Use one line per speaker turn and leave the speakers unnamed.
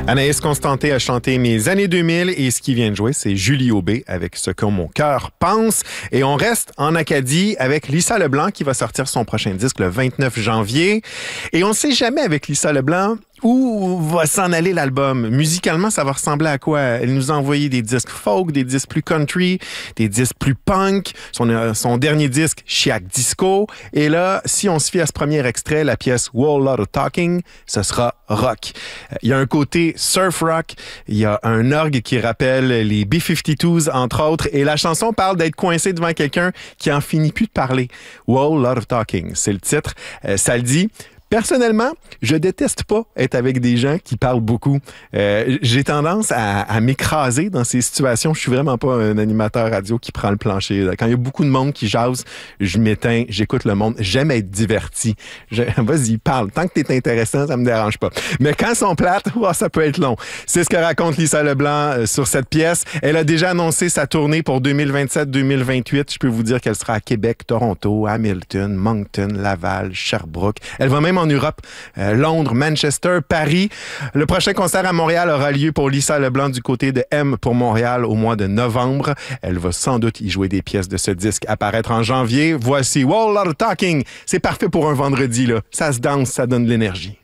Anaïs Constantin a chanté Mes années 2000 et ce qui vient de jouer, c'est Julie Aubé avec Ce que mon cœur pense. Et on reste en Acadie avec Lisa Leblanc qui va sortir son prochain disque le 29 janvier. Et on ne sait jamais avec Lisa Leblanc où va s'en aller l'album. Musicalement, ça va ressembler à quoi? Elle nous a envoyé des disques folk, des disques plus country, des disques plus punk, son dernier disque, Chiac Disco. Et là, si on se fie à ce premier extrait, la pièce Whole Lot of Talking, ce sera rock. Il y a un côté surf rock, il y a un orgue qui rappelle les B-52s, entre autres, et la chanson parle d'être coincé devant quelqu'un qui en finit plus de parler. Whole Lot of Talking, c'est le titre. Ça le dit. Personnellement, je déteste pas être avec des gens qui parlent beaucoup. J'ai tendance à m'écraser dans ces situations. Je suis vraiment pas un animateur radio qui prend le plancher. Quand il y a beaucoup de monde qui jase, je m'éteins, j'écoute le monde. J'aime être diverti. Vas-y, parle. Tant que t'es intéressant, ça me dérange pas. Mais quand ils sont plates, ça peut être long. C'est ce que raconte Lisa Leblanc sur cette pièce. Elle a déjà annoncé sa tournée pour 2027-2028. Je peux vous dire qu'elle sera à Québec, Toronto, Hamilton, Moncton, Laval, Sherbrooke. Elle va même en Europe, Londres, Manchester, Paris. Le prochain concert à Montréal aura lieu pour Lisa Leblanc du côté de M pour Montréal au mois de novembre. Elle va sans doute y jouer des pièces de ce disque apparaître en janvier. Voici Whole Lot of Talking. C'est parfait pour un vendredi, là. Ça se danse, ça donne de l'énergie.